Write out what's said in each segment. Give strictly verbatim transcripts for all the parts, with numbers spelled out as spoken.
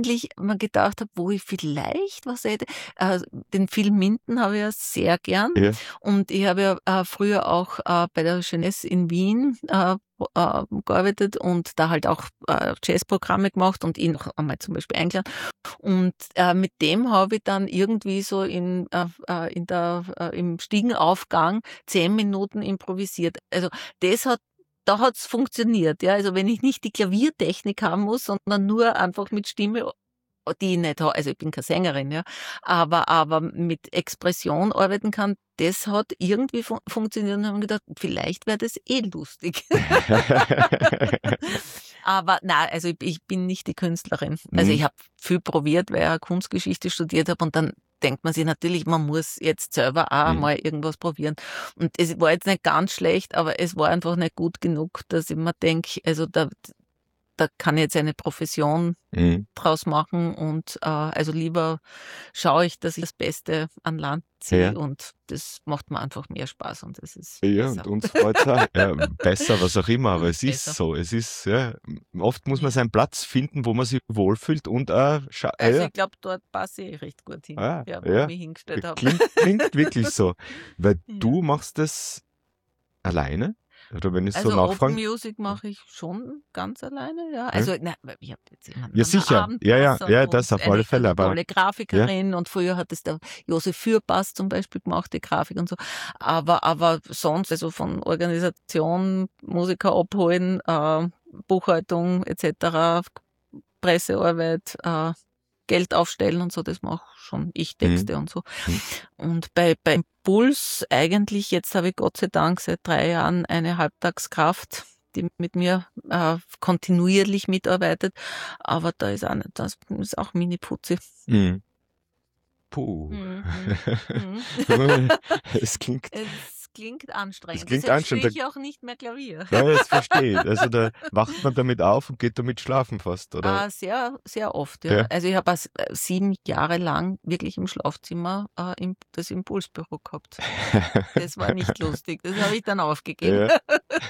eigentlich mal gedacht habe, wo ich vielleicht was hätte. Äh, den Phil Minton habe ich ja sehr gern. Ja. Und ich habe ja äh, früher auch äh, bei der Jeunesse in Wien äh, äh, gearbeitet und da halt auch äh, Jazzprogramme gemacht und ihn noch einmal zum Beispiel eingeladen. Und äh, mit dem habe ich dann irgendwie so in, äh, äh, in der, äh, im Stiegenaufgang zehn Minuten improvisiert. Also das hat da hat's funktioniert, ja. Also wenn ich nicht die Klaviertechnik haben muss, sondern nur einfach mit Stimme, die ich nicht habe, also ich bin keine Sängerin, ja, aber, aber mit Expression arbeiten kann, das hat irgendwie fun funktioniert und haben gedacht, vielleicht wäre das eh lustig. Aber na, also ich, ich bin nicht die Künstlerin. Also Mhm. ich habe viel probiert, weil ich ja Kunstgeschichte studiert habe und dann denkt man sich natürlich, man muss jetzt selber auch Mhm. mal irgendwas probieren. Und es war jetzt nicht ganz schlecht, aber es war einfach nicht gut genug, dass ich mir denke, also da, da kann ich jetzt eine Profession Mhm. draus machen und äh, also lieber schaue ich, dass ich das Beste an Land ziehe Ja. und das macht mir einfach mehr Spaß und das ist Ja, besser. und uns freut's auch. Ja, besser, was auch immer, aber es ist Besser. so. Es ist, ja, oft muss man Ja. seinen Platz finden, wo man sich wohlfühlt und auch scha Also ja, ich glaube, dort passe ich recht gut hin, ah, ja, wo ich ja, mich hingestellt habe. klingt klingt wirklich so. Weil Ja. du machst das alleine? Oder wenn ich so Also Open nachfragen Music mache ich schon ganz alleine, ja. Ja. Also na, ich habe jetzt jemanden Ja, an der sicher. Ja, ja, Abendpassern ja, das und auf alle eine Fälle, ganz aber tolle ja. Grafikerin und früher hat es der Josef Fürpass zum Beispiel gemacht, die Grafik und so. Aber, aber sonst, also von Organisation, Musiker abholen, äh, Buchhaltung et cetera, Pressearbeit, äh, Geld aufstellen und so, das mache schon ich, Mhm. Texte und so. Mhm. Und bei, bei Impuls eigentlich, jetzt habe ich Gott sei Dank seit drei Jahren eine Halbtagskraft, die mit mir äh, kontinuierlich mitarbeitet. Aber da ist auch, nicht, das ist auch Mini-Putzi. Mhm. Puh. Mhm. Mhm. Es klingt Es klingt es anstrengend. klingt Deshalb spiele anstrengend. ich auch nicht mehr Klavier. Ja, jetzt verstehe ich. Also da wacht man damit auf und geht damit schlafen fast, oder? Ah, sehr, sehr oft, ja. Ja. Also ich habe äh, sieben Jahre lang wirklich im Schlafzimmer äh, im, das Impulsbüro gehabt. Das war nicht lustig. Das habe ich dann aufgegeben. Ja.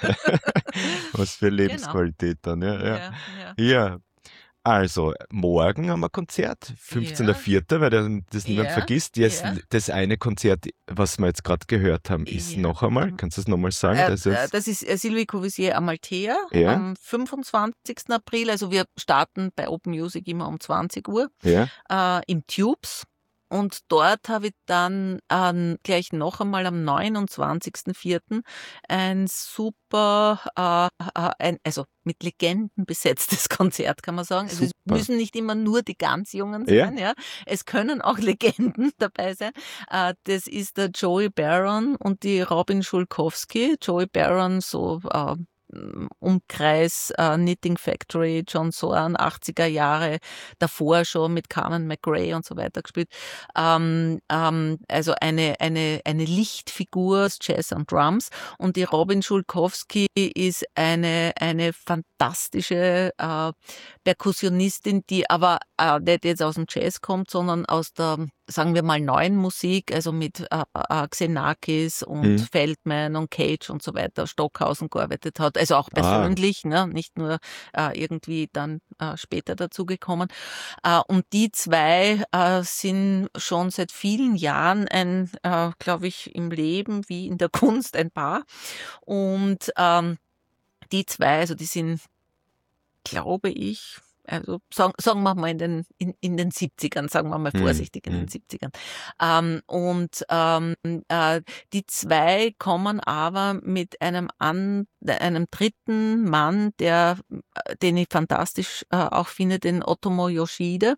Was für Genau. Lebensqualität dann, ja, ja. Ja, ja. Ja, also morgen haben wir Konzert, fünfzehnter vierter, weil du das niemand Ja, vergisst. Jetzt ja. das eine Konzert, was wir jetzt gerade gehört haben, ist Ja. noch einmal. Am- Kannst du das nochmal sagen? Äh, Das äh, ist, das ist äh, Sylvie Courvoisier Amalthea Ja. am fünfundzwanzigsten April. Also wir starten bei Open Music immer um zwanzig Uhr ja, äh, im Tubes. Und dort habe ich dann ähm, gleich noch einmal am neunundzwanzigsten vierten ein super, äh, äh, ein, also mit Legenden besetztes Konzert, kann man sagen. Also es Super. müssen nicht immer nur die ganz Jungen Ja. sein, ja. Es können auch Legenden dabei sein. Äh, das ist der Joey Barron und die Robin Schulkowski. Joey Barron, so äh, Umkreis, äh, Knitting Factory, John Zorn, achtziger Jahre, davor schon mit Carmen McRae und so weiter gespielt. Ähm, ähm, also eine, eine, eine Lichtfigur des Jazz und Drums. Und die Robin Schulkowski ist eine, eine fantastische äh, Perkussionistin, die aber äh, nicht jetzt aus dem Jazz kommt, sondern aus der, sagen wir mal, neuen Musik, also mit äh, äh, Xenakis und Mhm. Feldman und Cage und so weiter, Stockhausen gearbeitet hat, also auch persönlich, ne, nicht nur äh, irgendwie dann äh, später dazugekommen. Äh, und die zwei äh, sind schon seit vielen Jahren ein, äh, glaube ich, im Leben wie in der Kunst ein Paar. Und ähm, die zwei, also die sind, glaube ich, also sagen, sagen wir mal in den, in, in den siebzigern, sagen wir mal Mhm. vorsichtig in den Mhm. siebzigern. Ähm, und ähm, äh, die zwei kommen aber mit einem, an, einem dritten Mann, der, äh, den ich fantastisch äh, auch finde, den Otomo Yoshide.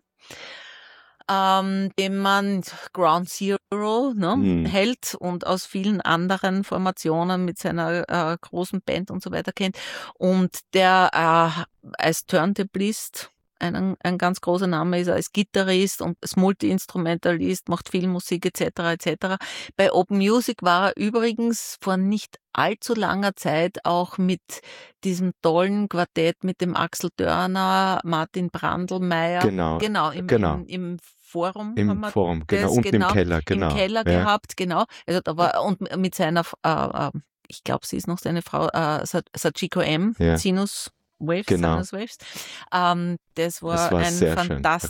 Ähm, den man Ground Zero ne, Mhm. hält und aus vielen anderen Formationen mit seiner äh, großen Band und so weiter kennt. Und der äh, als Turntablist ein, ein ganz großer Name ist, als Gitarrist und als Multi-Instrumentalist, macht viel Musik et cetera et cetera. Bei Open Music war er übrigens vor nicht allzu langer Zeit auch mit diesem tollen Quartett mit dem Axel Dörner, Martin Brandlmeier, Genau, genau, im, genau. im, im Forum haben Im wir Forum, genau, das unten im genau Keller, im genau. Keller Ja. gehabt, genau. Also da war und mit seiner, äh, äh, ich glaube, sie ist noch seine Frau, äh, Sa- Sachiko M, Ja. Sinus Waves, Genau. Sinus Waves. Ähm, das Das war war ein sehr schön. fantastisches